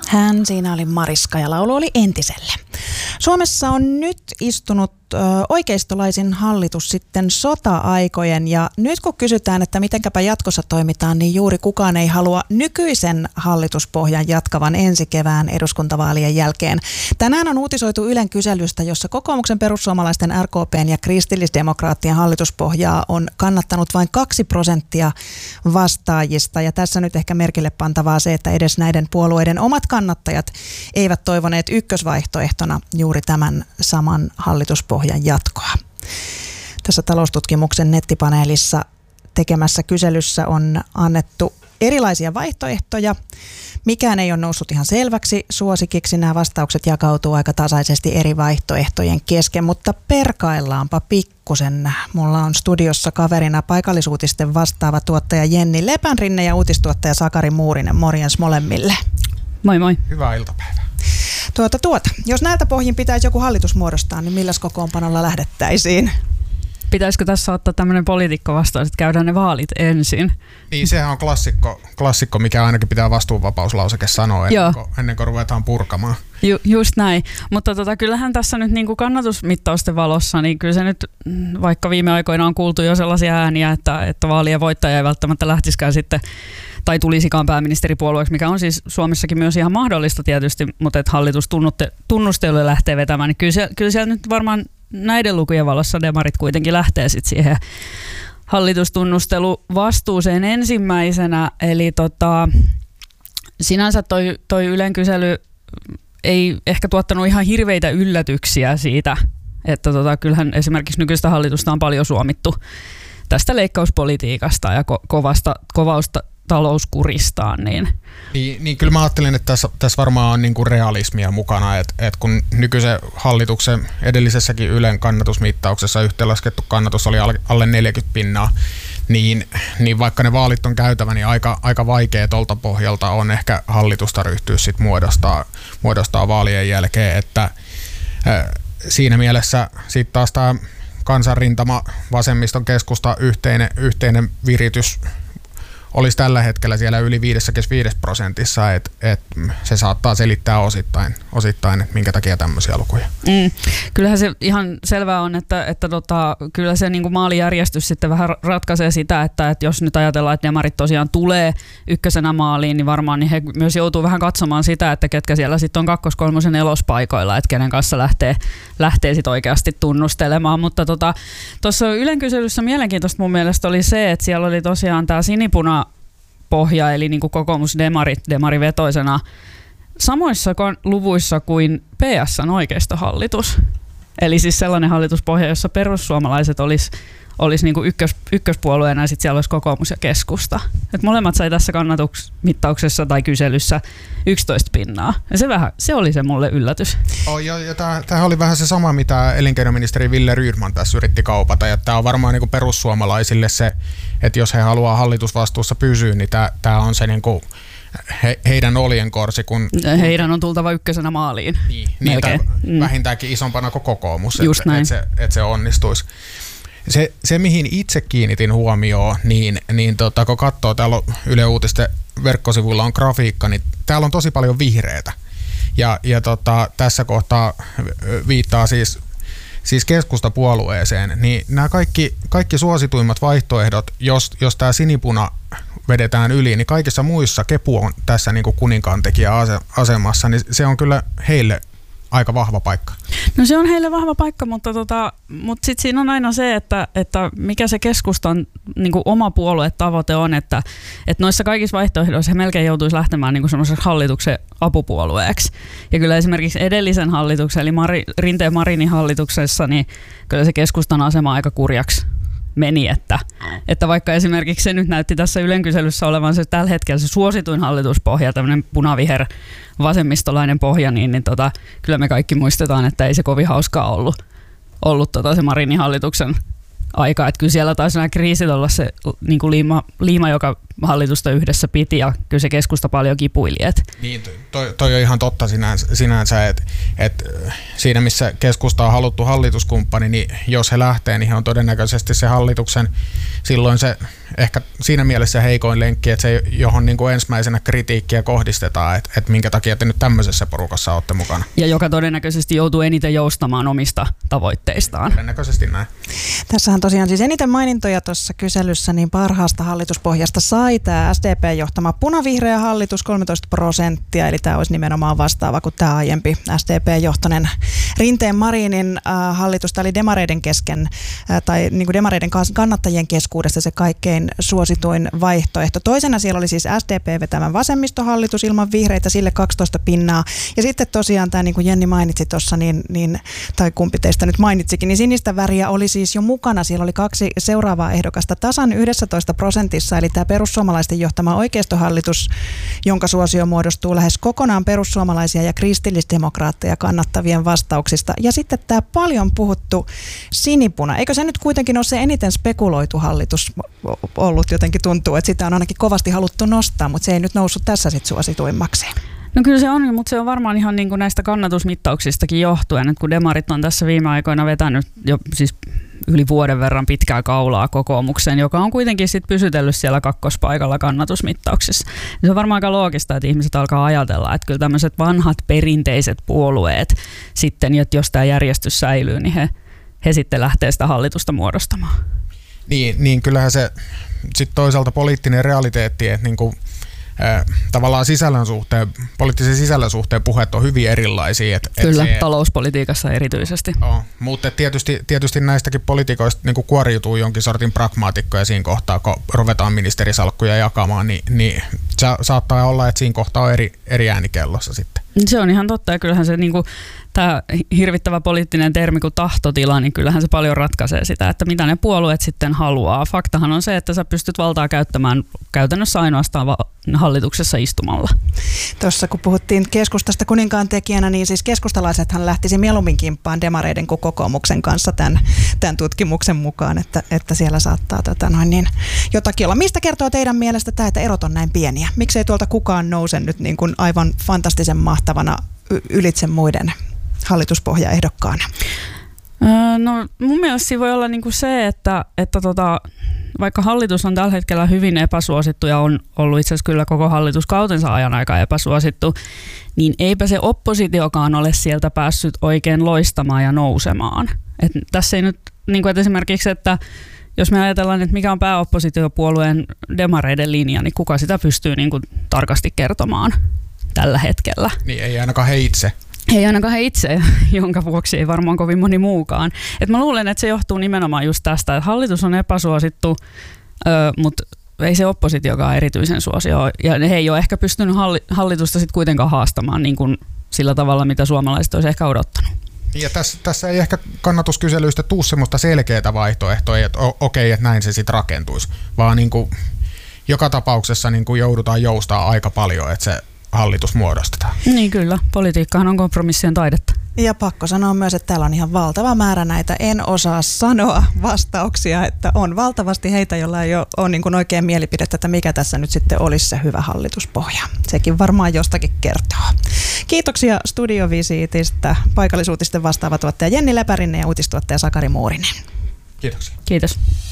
Hän siinä oli Mariska ja laulu oli Entiselle. Suomessa on nyt istunut oikeistolaisin hallitus sitten sota-aikojen ja nyt kun kysytään, että mitenkäpä jatkossa toimitaan, niin juuri kukaan ei halua nykyisen hallituspohjan jatkavan ensi kevään eduskuntavaalien jälkeen. Tänään on uutisoitu Ylen kyselystä, jossa kokoomuksen, perussuomalaisten, RKP:n ja kristillisdemokraattien hallituspohjaa on kannattanut vain 2% vastaajista ja tässä nyt ehkä merkille pantavaa se, että edes näiden puolueiden omat kannattajat eivät toivoneet ykkösvaihtoehtona juuri tämän saman hallituspohjan jatkoa. Tässä taloustutkimuksen nettipaneelissa tekemässä kyselyssä on annettu erilaisia vaihtoehtoja. Mikään ei ole noussut ihan selväksi suosikiksi. Nämä vastaukset jakautuu aika tasaisesti eri vaihtoehtojen kesken, mutta perkaillaanpa pikkusen. Mulla on studiossa kaverina paikallisuutisten vastaava tuottaja Jenni Lepänrinne ja uutistuottaja Sakari Muurinen. Morjens molemmille. Moi moi. Hyvää iltapäivää. Jos näiltä pohjin pitäisi joku hallitus muodostaa, niin milläs kokoonpanolla lähdettäisiin? Pitäisikö tässä ottaa tämmöinen poliitikko vastaan, että käydään ne vaalit ensin? Niin, sehän on klassikko, mikä ainakin pitää vastuunvapauslauseke sanoa ennen kuin ruvetaan purkamaan. Just näin, mutta kyllähän tässä nyt niin kuin kannatusmittausten valossa, niin kyllä se nyt, vaikka viime aikoina on kuultu jo sellaisia ääniä, että vaalien voittaja ei välttämättä lähtisikään sitten tai tulisikaan pääministeripuolueeksi, mikä on siis Suomessakin myös ihan mahdollista tietysti, mutta että hallitus tunnustelulle lähtee vetämään, niin kyllä siellä nyt varmaan näiden lukujen valossa demarit kuitenkin lähtee sitten siihen hallitustunnusteluvastuuseen ensimmäisenä, eli sinänsä toi Ylen kysely ei ehkä tuottanut ihan hirveitä yllätyksiä siitä, että kyllähän esimerkiksi nykyistä hallitusta on paljon suomittu tästä leikkauspolitiikasta ja kovasta talouskuristaan. Niin kyllä mä ajattelin, että tässä varmaan on niinku realismia mukana, että kun nykyisen hallituksen edellisessäkin Ylen kannatusmittauksessa yhteenlaskettu kannatus oli alle 40%, niin vaikka ne vaalit on käytävä, niin aika vaikea tuolta pohjalta on ehkä hallitusta ryhtyä sit muodostaa vaalien jälkeen, että siinä mielessä sitten taas tämä kansanrintama, vasemmiston keskusta yhteinen viritys olisi tällä hetkellä siellä yli 55%, että se saattaa selittää osittain, että minkä takia tämmöisiä lukuja. Kyllähän se ihan selvää on, että kyllä se niin kuin maalijärjestys sitten vähän ratkaisee sitä, että jos nyt ajatellaan, että demarit tosiaan tulee ykkösenä maaliin, niin varmaan niin he myös joutuu vähän katsomaan sitä, että ketkä siellä sitten on kakkos-kolmosen elospaikoilla, että kenen kanssa lähtee sitten oikeasti tunnustelemaan. Mutta tuossa Ylen kyselyssä mielenkiintoista mun mielestä oli se, että siellä oli tosiaan tämä sinipuna pohja, eli niin kuin kokoomus demarivetoisena samoissa luvuissa kuin PS:n oikeistohallitus. Eli siis sellainen hallituspohja, jossa perussuomalaiset olisi niin kuin ykköspuolueena ja sitten siellä olisi kokoomus ja keskusta. Et molemmat sai tässä kannatuksmittauksessa tai kyselyssä 11%. Ja se oli se mulle yllätys. Tämä oli vähän se sama, mitä elinkeinoministeri Ville Rydman tässä yritti kaupata. Ja tämä on varmaan niin kuin perussuomalaisille se, että jos he haluaa hallitusvastuussa pysyä, niin tämä on se niin kuin heidän oljenkorsi. Heidän on tultava ykkösenä maaliin. Niin vähintäänkin isompana kuin kokoomus, että se onnistuisi. Se, mihin itse kiinnitin huomioon, niin kun katsoo, täällä Yle Uutisten verkkosivuilla on grafiikka, niin täällä on tosi paljon vihreätä. Ja tässä kohtaa viittaa siis keskustapuolueeseen, niin nämä kaikki suosituimmat vaihtoehdot, jos tämä sinipuna vedetään yli, niin kaikissa muissa Kepu on tässä niin kuin kuninkaantekijä-asemassa, niin se on kyllä heille aika vahva paikka. No se on heille vahva paikka, mutta sitten siinä on aina se, että mikä se keskustan niin kuin oma puoluetavoite on, että noissa kaikissa vaihtoehdoissa he melkein joutuisi lähtemään niin kuin semmoiseksi hallituksen apupuolueeksi. Ja kyllä esimerkiksi edellisen hallituksen, eli Rinteen Marinin hallituksessa, niin kyllä se keskustan asema aika kurjaksi meni, että vaikka esimerkiksi se nyt näytti tässä Ylen kyselyssä olevan se tällä hetkellä se suosituin hallituspohja, tämmöinen punaviher vasemmistolainen pohja, niin kyllä me kaikki muistetaan, että ei se kovin hauskaa ollut se Marinin hallituksen aikaa. Että kyllä siellä taisi nämä kriisit olla se niin kuin liima, joka hallitusta yhdessä piti, ja kyllä se keskusta paljon kipuili. Niin, toi on ihan totta sinänsä, että siinä missä keskusta on haluttu hallituskumppani, niin jos he lähtee, niin he on todennäköisesti se hallituksen silloin se ehkä siinä mielessä heikoin lenkki, että se johon niin kuin ensimmäisenä kritiikkiä kohdistetaan, että minkä takia te nyt tämmöisessä porukassa olette mukana. Ja joka todennäköisesti joutuu eniten joustamaan omista tavoitteistaan. Todennäköisesti näin. Tässähän tosiaan siis eniten mainintoja tuossa kyselyssä niin parhaasta hallituspohjasta sai tämä SDP-johtama punavihreä hallitus 13%, eli tämä olisi nimenomaan vastaava kuin tämä aiempi SDP-johtoinen Rinteen-Marinin hallitus. Tämä oli demareiden kesken, tai niin kuin demareiden kannattajien keskuudessa se kaikkein suosituin vaihtoehto. Toisena siellä oli siis SDP vetämän vasemmistohallitus ilman vihreitä, sille 12%. Ja sitten tosiaan tämä, niin kuin Jenni mainitsi tuossa, tai kumpi teistä nyt mainitsikin, niin sinistä väriä oli siis jo mukana. Siellä oli 2 seuraavaa ehdokasta tasan 11%, eli tämä perussuomalaisten johtama oikeistohallitus, jonka suosio muodostuu lähes kokonaan perussuomalaisia ja kristillisdemokraatteja kannattavien vastauksista. Ja sitten tämä paljon puhuttu sinipuna. Eikö se nyt kuitenkin ole se eniten spekuloitu hallitus ollut? Jotenkin tuntuu, että sitä on ainakin kovasti haluttu nostaa, mutta se ei nyt noussut tässä sitten suosituimmaksi. No kyllä se on, mutta se on varmaan ihan niin kuin näistä kannatusmittauksistakin johtuen, että kun demarit on tässä viime aikoina vetänyt jo siis yli vuoden verran pitkää kaulaa kokoomukseen, joka on kuitenkin sitten pysytellyt siellä kakkospaikalla kannatusmittauksissa. Se on varmaan aika loogista, että ihmiset alkaa ajatella, että kyllä tämmöiset vanhat perinteiset puolueet sitten, että jos tämä järjestys säilyy, niin he sitten lähtee sitä hallitusta muodostamaan. Niin kyllähän se sitten toisaalta poliittinen realiteetti, että niinku tavallaan poliittisen sisällön suhteen puheet on hyvin erilaisia. Kyllä, talouspolitiikassa erityisesti. Mutta tietysti näistäkin poliitikoista niin kuoriutuu jonkin sortin pragmaatikkoja siinä kohtaa, kun ruvetaan ministerisalkkuja jakamaan, niin saattaa olla, että siinä kohtaa on eri äänikellossa sitten. Se on ihan totta, ja kyllähän se tämä hirvittävä poliittinen termi kuin tahtotila, niin kyllähän se paljon ratkaisee sitä, että mitä ne puolueet sitten haluaa. Faktahan on se, että sä pystyt valtaa käyttämään käytännössä ainoastaan hallituksessa istumalla. Tuossa kun puhuttiin keskustasta kuninkaan tekijänä, niin siis keskustalaisethan lähtisi mieluummin kimppaan demareiden kuin kokoomuksen kanssa tämän tutkimuksen mukaan, että siellä saattaa jotakin olla. Mistä kertoo teidän mielestä tämä, että erot on näin pieniä? Miksei tuolta kukaan nouse nyt niin kuin aivan fantastisen mahtavana ylitse muiden hallituspohjaehdokkaana? No mun mielestä siinä voi olla niinku se, että vaikka hallitus on tällä hetkellä hyvin epäsuosittu ja on ollut itse asiassa kyllä koko hallituskautensa ajan aika epäsuosittu, niin eipä se oppositiokaan ole sieltä päässyt oikein loistamaan ja nousemaan. Et tässä ei nyt, niinku, että esimerkiksi, että jos me ajatellaan, että mikä on pääoppositiopuolueen demareiden linja, niin kuka sitä pystyy niinku tarkasti kertomaan tällä hetkellä? Niin ei ainakaan he itse. Ei ainakaan he itse, jonka vuoksi ei varmaan kovin moni muukaan. Et mä luulen, että se johtuu nimenomaan just tästä, että hallitus on epäsuosittu, mutta ei se oppositiokaan erityisen suosio. Ja he ei ole ehkä pystynyt hallitusta sit kuitenkaan haastamaan niin kuin sillä tavalla, mitä suomalaiset olisi ehkä odottanut. Ja tässä ei ehkä kannatuskyselyistä tule semmoista selkeää vaihtoehtoa, että okei, että näin se sitten rakentuisi, vaan niin kuin joka tapauksessa niin kuin joudutaan joustaa aika paljon, että se hallitus muodostetaan. Niin kyllä, politiikkahan on kompromissien taidetta. Ja pakko sanoa myös, että täällä on ihan valtava määrä näitä en osaa sanoa vastauksia, että on valtavasti heitä, joilla ei ole niin kuin oikein mielipidettä, että mikä tässä nyt sitten olisi se hyvä hallituspohja. Sekin varmaan jostakin kertoo. Kiitoksia Studiovisiitistä paikallisuutisten vastaava tuottaja Jenni Lepärinen ja uutistuottaja Sakari Muurinen. Kiitoksia. Kiitos.